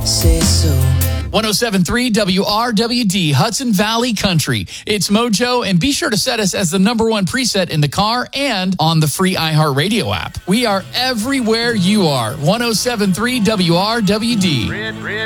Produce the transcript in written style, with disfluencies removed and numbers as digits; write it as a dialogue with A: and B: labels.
A: say so.
B: 107.3 WRWD, Hudson Valley Country. It's Mojo, and be sure to set us as the #1 preset in the car and on the free iHeartRadio app. We are everywhere you are. 107.3 WRWD.
C: Red